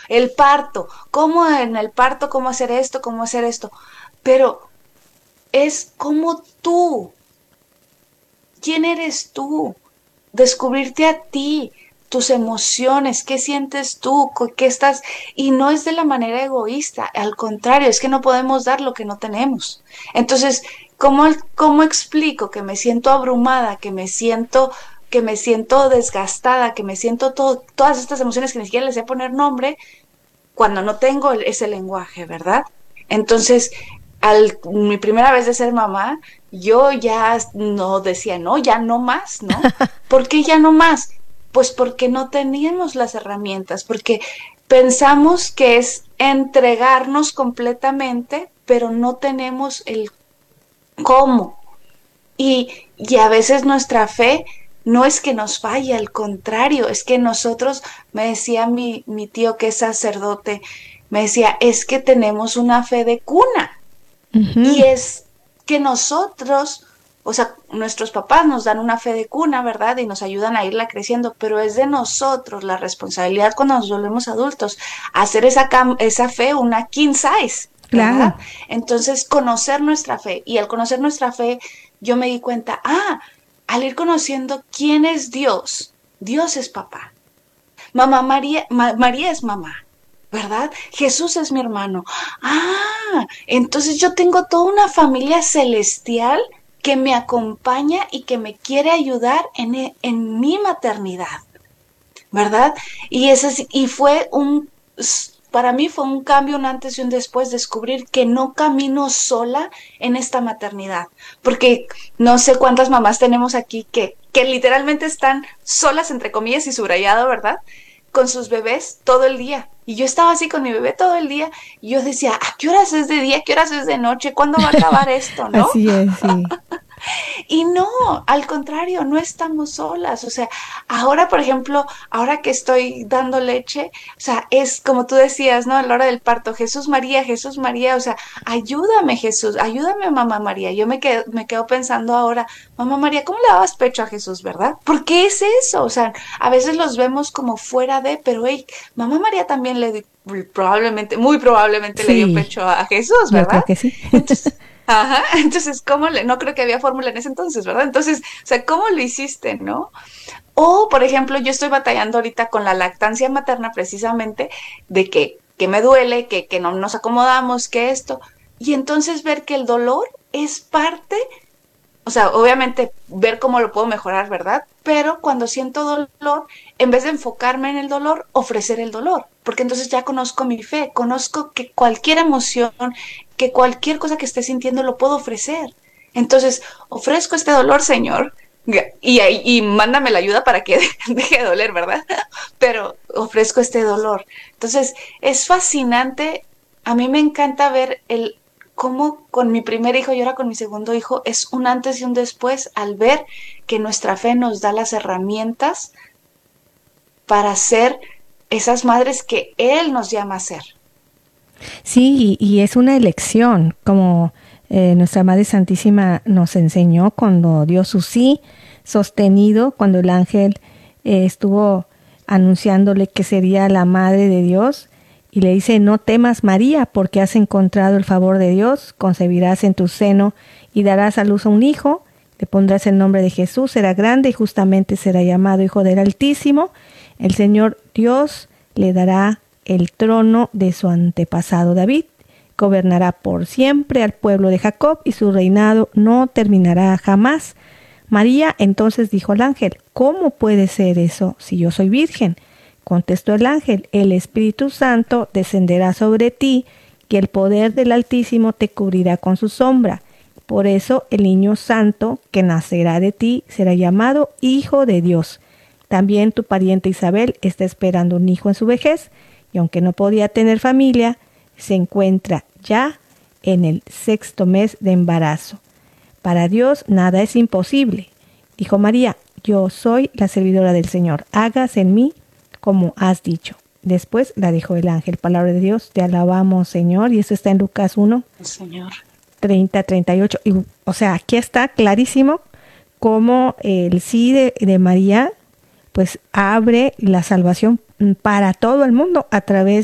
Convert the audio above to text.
el parto, cómo en el parto, cómo hacer esto, pero es como tú, quién eres tú, descubrirte a ti, tus emociones, qué sientes tú, qué estás, y no es de la manera egoísta, al contrario, es que no podemos dar lo que no tenemos. Entonces, ¿cómo explico que me siento abrumada, que me siento desgastada, que me siento todas estas emociones que ni siquiera les sé poner nombre cuando no tengo ese lenguaje, ¿verdad? Entonces, mi primera vez de ser mamá, yo ya no decía, no, ya no más, ¿no? ¿Por qué ya no más? Pues porque no teníamos las herramientas, porque pensamos que es entregarnos completamente, pero no tenemos el cómo. Y a veces nuestra fe no es que nos falle, al contrario, es que nosotros, me decía mi tío que es sacerdote, me decía, es que tenemos una fe de cuna. Y Ujú. es que nosotros, o sea, nuestros papás nos dan una fe de cuna, ¿verdad? Y nos ayudan a irla creciendo, pero es de nosotros la responsabilidad cuando nos volvemos adultos, hacer esa fe una king size, Claro. ¿verdad? Entonces, conocer nuestra fe. Y al conocer nuestra fe, yo me di cuenta, al ir conociendo quién es Dios, Dios es papá. Mamá María, María es mamá, ¿verdad? Jesús es mi hermano. Entonces yo tengo toda una familia celestial que me acompaña y que me quiere ayudar en mi maternidad, ¿verdad? Y fue para mí fue un cambio, un antes y un después, descubrir que no camino sola en esta maternidad, porque no sé cuántas mamás tenemos aquí que literalmente están solas, entre comillas y subrayado, ¿verdad? Con sus bebés todo el día. Y yo estaba así con mi bebé todo el día y yo decía, ¿a qué horas es de día? ¿A qué horas es de noche? ¿Cuándo va a acabar esto? ¿No? Así es, sí. Y no, al contrario, no estamos solas. O sea, ahora, por ejemplo, ahora que estoy dando leche, o sea, es como tú decías, ¿no? A la hora del parto, Jesús María, o sea, ayúdame Jesús, ayúdame Mamá María. Yo me quedo pensando ahora, Mamá María, ¿cómo le dabas pecho a Jesús, verdad? ¿Por qué es eso? O sea, a veces los vemos como fuera de, pero hey, Mamá María también probablemente, muy probablemente le dio Sí, pecho a Jesús, yo ¿verdad? creo que sí. Entonces, ajá, entonces, no creo que había fórmula en ese entonces, ¿verdad? Entonces, o sea, ¿cómo lo hiciste, no? O, por ejemplo, yo estoy batallando ahorita con la lactancia materna precisamente de que me duele, que no nos acomodamos, que esto. Y entonces ver que el dolor es parte, o sea, obviamente ver cómo lo puedo mejorar, ¿verdad? Pero cuando siento dolor, en vez de enfocarme en el dolor, ofrecer el dolor, porque entonces ya conozco mi fe, conozco que cualquier emoción, que cualquier cosa que esté sintiendo lo puedo ofrecer. Entonces, ofrezco este dolor, Señor, y mándame la ayuda para que deje de doler, ¿verdad? Pero ofrezco este dolor. Entonces, es fascinante. A mí me encanta ver cómo con mi primer hijo y ahora con mi segundo hijo es un antes y un después al ver que nuestra fe nos da las herramientas para ser esas madres que Él nos llama a ser. Sí, y es una elección, como nuestra Madre Santísima nos enseñó cuando dio su sí sostenido, cuando el ángel estuvo anunciándole que sería la Madre de Dios, y le dice, no temas María, porque has encontrado el favor de Dios, concebirás en tu seno y darás a luz a un hijo, le pondrás el nombre de Jesús, será grande y justamente será llamado Hijo del Altísimo, el Señor Dios le dará el trono de su antepasado David, gobernará por siempre al pueblo de Jacob y su reinado no terminará jamás. María entonces dijo al ángel, ¿cómo puede ser eso si yo soy virgen? Contestó el ángel, el Espíritu Santo descenderá sobre ti y el poder del Altísimo te cubrirá con su sombra. Por eso el niño santo que nacerá de ti será llamado Hijo de Dios. También tu pariente Isabel está esperando un hijo en su vejez y aunque no podía tener familia, se encuentra ya en el 6.º mes de embarazo. Para Dios nada es imposible. Dijo María, yo soy la servidora del Señor, hágase en mí como has dicho. Después la dejó el ángel, palabra de Dios, te alabamos Señor, y esto está en Lucas 1, Señor. 30-38. Y, o sea, aquí está clarísimo cómo el sí de María pues abre la salvación para todo el mundo a través